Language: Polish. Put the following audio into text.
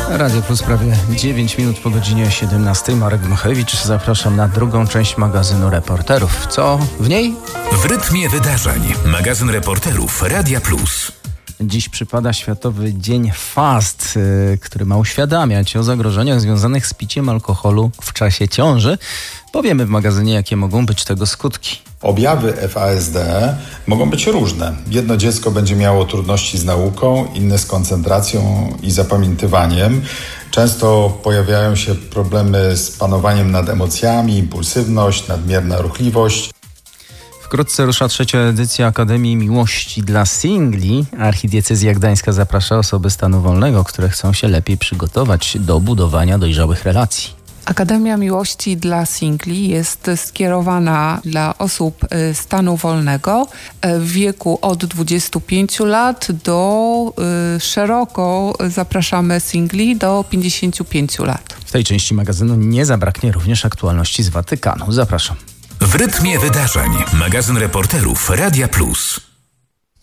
Radio Plus prawie 9 minut po godzinie 17. Marek Dmochewicz. Zapraszam na drugą część magazynu Reporterów. Co w niej? W rytmie wydarzeń. Magazyn Reporterów Radia Plus. Dziś przypada Światowy Dzień Fast, który ma uświadamiać o zagrożeniach związanych z piciem alkoholu w czasie ciąży. Powiemy w magazynie, jakie mogą być tego skutki. Objawy FASD mogą być różne. Jedno dziecko będzie miało trudności z nauką, inne z koncentracją i zapamiętywaniem. Często pojawiają się problemy z panowaniem nad emocjami, impulsywność, nadmierna ruchliwość. Wkrótce rusza 3. edycja Akademii Miłości dla Singli. Archidiecezja Gdańska zaprasza osoby stanu wolnego, które chcą się lepiej przygotować do budowania dojrzałych relacji. Akademia Miłości dla Singli jest skierowana dla osób stanu wolnego w wieku od 25 lat do szeroko zapraszamy singli do 55 lat. W tej części magazynu nie zabraknie również aktualności z Watykanu. Zapraszam. W rytmie wydarzeń. Magazyn Reporterów Radia Plus.